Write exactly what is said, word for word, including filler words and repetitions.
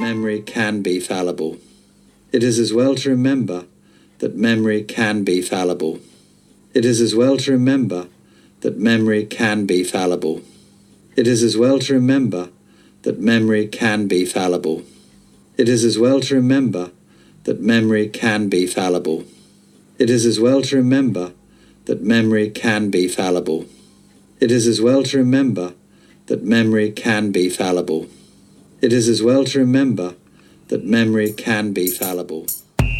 memory can be fallible. It is as well to remember that memory can be fallible. It is as well to remember that memory can be fallible. It is as well to remember that memory can be fallible. It is as well to remember that memory can be fallible. It is as well to remember that memory can be fallible. It is as well to remember that memory can be fallible. It is as well to remember that memory can be fallible.